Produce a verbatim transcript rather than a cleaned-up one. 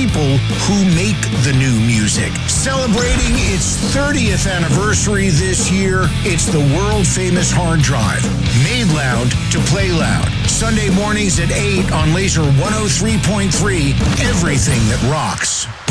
people who make the new music. Celebrating its thirtieth anniversary this year, it's the world-famous hard drive. Made loud to play loud. Sunday mornings at eight on Laser one oh three point three, everything that rocks.